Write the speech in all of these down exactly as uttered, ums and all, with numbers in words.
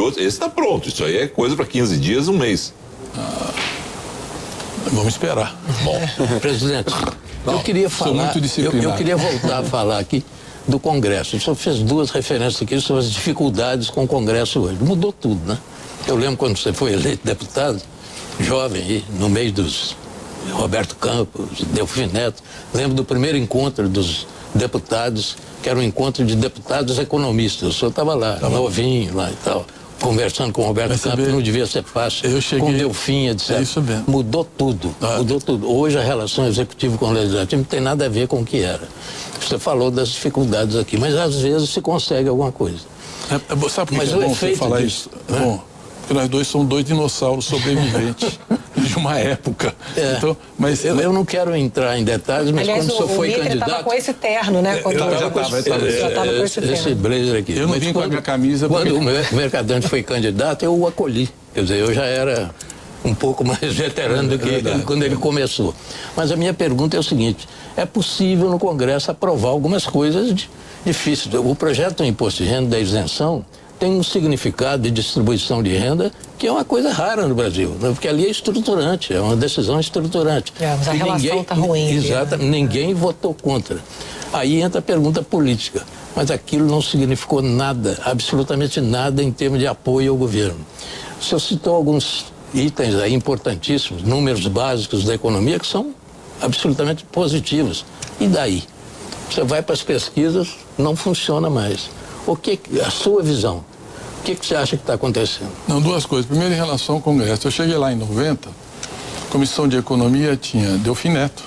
outros, esse está pronto. Isso aí é coisa para quinze dias, um mês. Ah, vamos esperar. Bom, presidente, não, eu queria falar, eu, eu queria voltar a falar aqui do Congresso. O senhor fez duas referências aqui sobre as dificuldades com o Congresso hoje. Mudou tudo, né? Eu lembro quando você foi eleito deputado, jovem, aí, no meio dos Roberto Campos, Delfim Neto. Lembro do primeiro encontro dos deputados, que era um encontro de deputados economistas. O senhor estava lá, tava novinho lá e tal, conversando com o Roberto Campos, saber, não devia ser fácil. Eu cheguei, com Delfim, etcétera. É isso mesmo. Mudou tudo, ah. mudou tudo. Hoje a relação executiva com o legislativo não tem nada a ver com o que era. Você falou das dificuldades aqui, mas às vezes se consegue alguma coisa. É, é, sabe por que é bom você falar disso, isso? É bom, porque nós dois somos dois dinossauros sobreviventes de uma época. É. Então, mas eu, eu não quero entrar em detalhes, mas aliás, quando o senhor foi Mitter candidato... estava com esse terno, né? Quando eu já estava com esse terno. Esse blazer aqui. Eu não mas vim quando, com a minha camisa... Quando porque... o Mercadante foi candidato, eu o acolhi. Quer dizer, eu já era um pouco mais veterano do que ele, quando ele começou. Mas a minha pergunta é o seguinte, é possível no Congresso aprovar algumas coisas de, difíceis. O projeto do imposto de renda da isenção tem um significado de distribuição de renda que é uma coisa rara no Brasil, né? Porque ali é estruturante, é uma decisão estruturante. É, mas a e relação está ruim. Exato, né? Ninguém votou contra. Aí entra a pergunta política, mas aquilo não significou nada, absolutamente nada em termos de apoio ao governo. O senhor citou alguns itens aí importantíssimos, números básicos da economia que são absolutamente positivos. E daí? Você vai para as pesquisas, não funciona mais. O que, a sua visão, o que, que você acha que está acontecendo? Não, duas coisas. Primeiro, em relação ao Congresso. Eu cheguei lá em noventa, a Comissão de Economia tinha Delfim Neto,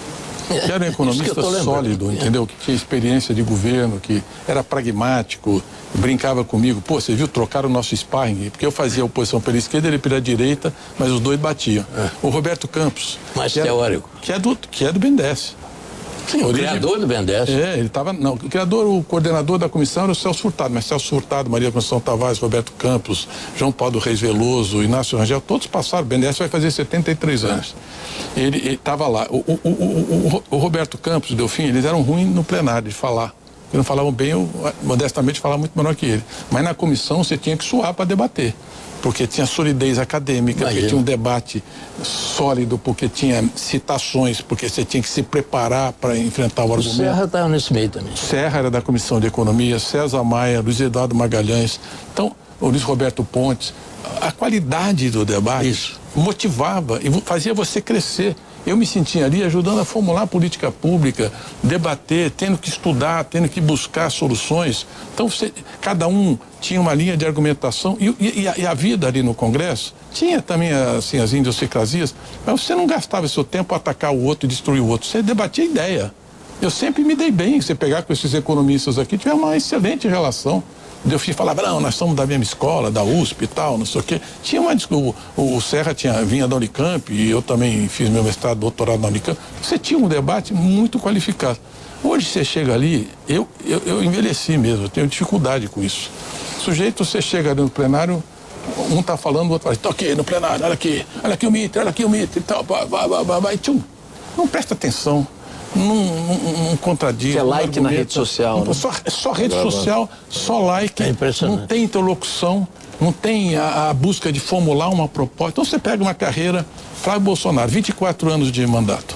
que era um economista sólido, entendeu? Que tinha experiência de governo, que era pragmático, brincava comigo. Pô, você viu, trocaram o nosso sparring, porque eu fazia oposição pela esquerda, ele pela direita, mas os dois batiam. É. O Roberto Campos... Mais que teórico. É, que, é do, que é do B N D E S. Sim, o origem... criador do B N D E S. É, ele estava... Não, o criador, o coordenador da comissão era o Celso Furtado, mas Celso Furtado, Maria Conceição Tavares, Roberto Campos, João Paulo Reis Veloso, Inácio Rangel, todos passaram. O B N D E S vai fazer setenta e três anos. Ele estava lá. O, o, o, o, o Roberto Campos e o Delfim, eles eram ruins no plenário de falar. Eles não falavam bem, eu, modestamente, falava muito menor que ele. Mas na comissão você tinha que suar para debater. Porque tinha solidez acadêmica, Imagina. porque tinha um debate sólido, porque tinha citações, porque você tinha que se preparar para enfrentar o, o argumento. Serra estava nesse meio também. Serra era da Comissão de Economia, César Maia, Luiz Eduardo Magalhães, então, o Luiz Roberto Pontes. A qualidade do debate Isso. motivava e fazia você crescer. Eu me sentia ali ajudando a formular a política pública, debater, tendo que estudar, tendo que buscar soluções. Então, você, cada um tinha uma linha de argumentação e, e, e, a, e a vida ali no Congresso tinha também assim, as idiosincrasias, mas você não gastava seu tempo a atacar o outro e destruir o outro. Você debatia ideia. Eu sempre me dei bem. Você pegar com esses economistas aqui, tivemos uma excelente relação. O Delfim falava, não, nós somos da mesma escola, da U S P e tal, não sei o quê. Tinha uma o, o Serra tinha, vinha da Unicamp e eu também fiz meu mestrado, doutorado na Unicamp. Você tinha um debate muito qualificado. Hoje você chega ali, eu, eu, eu envelheci mesmo, eu tenho dificuldade com isso. O sujeito, você chega ali no plenário, um está falando, o outro fala, tô aqui no plenário, olha aqui, olha aqui o Mitter, olha aqui o Mitter e tal, vai, vai, vai, vai, tchum. Não presta atenção. Não, não, não contradiz. Que é like na rede social. Não, né? só, só rede social, só like. É não tem interlocução, não tem a, a busca de formular uma proposta. Então você pega uma carreira, Flávio Bolsonaro, vinte e quatro anos de mandato.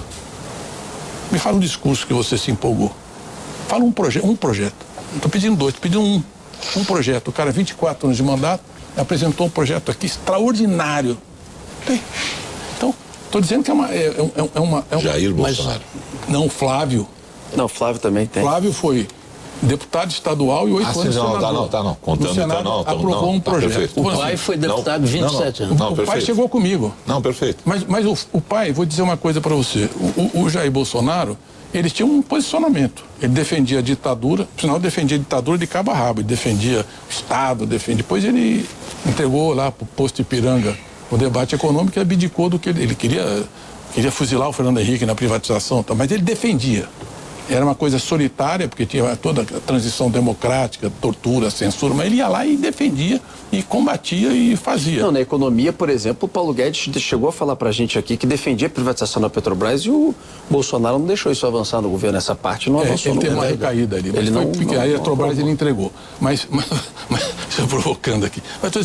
Me fala um discurso que você se empolgou. Fala um, proje um projeto. Não estou pedindo dois, estou pedindo um. Um projeto. O cara, vinte e quatro anos de mandato, apresentou um projeto aqui extraordinário. Tem. Então, estou dizendo que é uma... É, é, é uma é um, Jair Bolsonaro. Mas, não, Flávio. Não, Flávio também tem. Flávio foi deputado estadual e oito ah, anos não, senador. Tá, não, tá, não. Contando, o Senado então, não, tá, aprovou não, um tá, projeto. Perfeito. O pai foi deputado não, vinte e sete não, anos. Não, o perfeito. pai chegou comigo. Não, perfeito. Mas, mas o, o pai, vou dizer uma coisa para você. O, o, o Jair Bolsonaro, ele tinha um posicionamento. Ele defendia a ditadura, por sinal, defendia a ditadura de cabo a rabo. Ele defendia o Estado, defendia. Depois ele entregou lá para o posto Ipiranga o debate econômico e abdicou do que ele, ele queria. Queria fuzilar o Fernando Henrique na privatização, mas ele defendia. Era uma coisa solitária, porque tinha toda a transição democrática, tortura, censura, mas ele ia lá e defendia, e combatia e fazia. Não, na economia, por exemplo, o Paulo Guedes chegou a falar pra gente aqui que defendia a privatização da Petrobras e o Bolsonaro não deixou isso avançar no governo, essa parte não avançou. É, ele no teve governo. uma recaída ali, Ele mas não, foi, não, aí a não, Petrobras não, ele entregou. Mas, mas, mas estou provocando aqui. Mas